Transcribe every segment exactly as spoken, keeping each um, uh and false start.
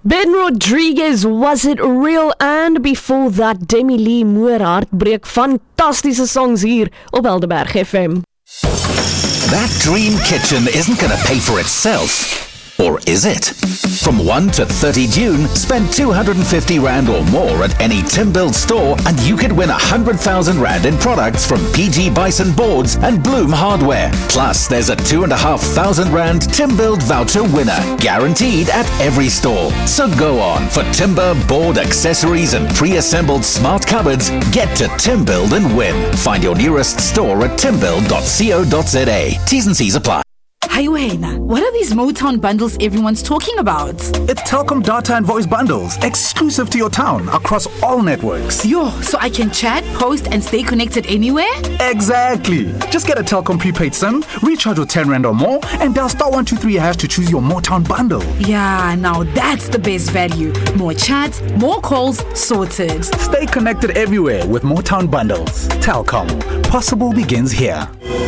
Ben Rodriguez, Was It Real? And before that, Demi Lee Moore, Hartbreek. Fantastische songs hier op Helderberg F M. That dream kitchen isn't going to pay for itself. Or is it? From first to thirtieth June, spend two hundred fifty rand or more at any Timbuild store and you could win one hundred thousand rand in products from P G Bison Boards and Bloom Hardware. Plus, there's a two thousand five hundred rand Timbuild voucher winner, guaranteed at every store. So go on, for timber, board, accessories and pre-assembled smart cupboards, get to Timbuild and win. Find your nearest store at timbuild dot co dot za. T's and C's apply. Hey Wayne, what are these Motown bundles everyone's talking about? It's Telkom data and voice bundles, exclusive to your town, across all networks. Yo, so I can chat, post and stay connected anywhere? Exactly. Just get a Telkom prepaid SIM, recharge with ten rand or more, and dial star one two three hash to choose your Motown bundle. Yeah, now that's the best value. More chats, more calls, sorted. Stay connected everywhere with Motown bundles. Telkom. Possible begins here.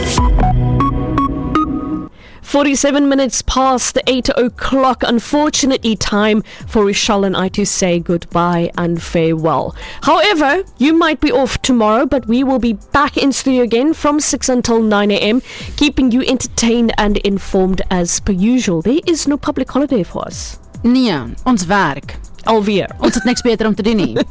forty-seven minutes past the eight o'clock. Unfortunately, time for Rishal and I to say goodbye and farewell. However, you might be off tomorrow, but we will be back in studio again from six until nine a.m, keeping you entertained and informed as per usual. There is no public holiday for us. Nee, ons werk. Alweer. Ons het niks beter om te doen nie.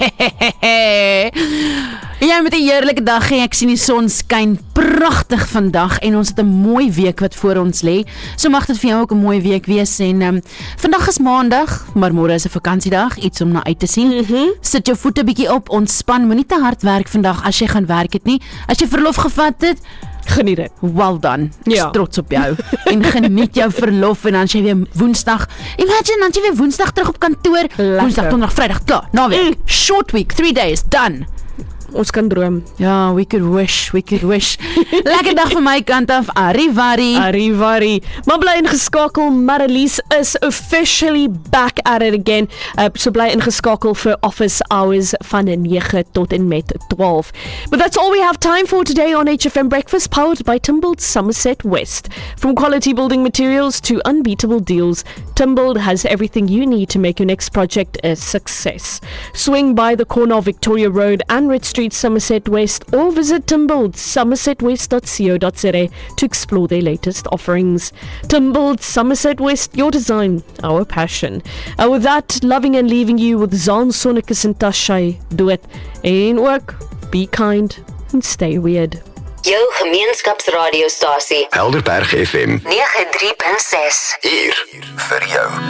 Jy met 'n heerlike dag hê. Ek sien die son skyn pragtig vandag en ons het 'n mooi week wat voor ons lê. So mag dit vir jou ook 'n mooi week wees en um, vandag is maandag, maar môre is 'n vakansiedag, iets om na uit te sien. Mm-hmm. Sit jou voete bietjie op, ontspan, moenie te hard werk vandag as jy gaan werk het nie. As jy verlof gevat het, geniet dit. Well done. Ek Ja. is trots op jou. En geniet jou verlof en dan as jy weer Woensdag, imagine dan jy weer Woensdag terug op kantoor. Woensdag, Donderdag, Vrydag, klaar. Naweek. Mm. Short week, three days, done. Ons kan droom. Ja, we could wish, we could wish. Lekker dag van my kant af. Arrivari. Arrivari. Maar bly ingeskakel, Marlies is officially back at it again. Uh, so bly ingeskakel vir office hours van nine tot en met twaalf. But that's all we have time for today on H F M Breakfast, powered by Timbuild Somerset West. From quality building materials to unbeatable deals, Timbuild has everything you need to make your next project a success. Swing by the corner of Victoria Road and Red Street, Somerset West, or visit Timbuild somerset west dot co dot za to explore their latest offerings. Timbuild Somerset West, your design, our passion. Uh, with that, loving and leaving you with Zaan Sonikus and Tashai. Do it. Ain't work. Be kind and stay weird. Jou gemeenskapsradiostasie Helderberg F M nine drie punt ses. hier vir